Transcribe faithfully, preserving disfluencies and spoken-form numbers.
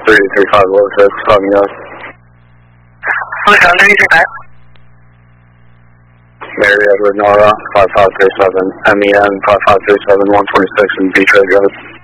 three three five oh six, talking up. Listen, I'm doing that. Mary Edward Nora, five five three seven, M E N five five three seven, one twenty-six in Beach Road Road.